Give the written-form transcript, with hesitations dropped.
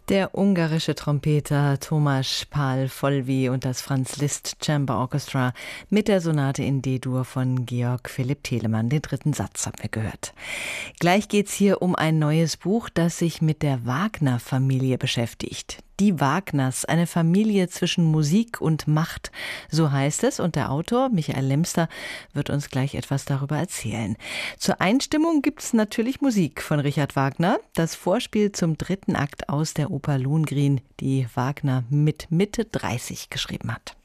Der ungarische Trompeter Tomasz Pál-Folvi und das Franz Liszt Chamber Orchestra mit der Sonate in D-Dur von Georg Philipp Telemann. Den dritten Satz haben wir gehört. Gleich geht's hier um ein neues Buch, das sich mit der Wagner-Familie beschäftigt. Die Wagners, eine Familie zwischen Musik und Macht, so heißt es. Und der Autor, Michael Lemster, wird uns gleich etwas darüber erzählen. Zur Einstimmung gibt's natürlich Musik von Richard Wagner. Das Vorspiel zum dritten Akt aus der Oper Lohengrin, die Wagner mit Mitte 30 geschrieben hat.